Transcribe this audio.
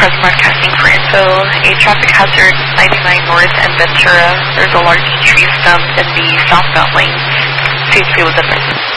Press Broadcasting for info. A traffic hazard 99 North and Ventura. There's a large tree stump in the southbound lane. Please be with the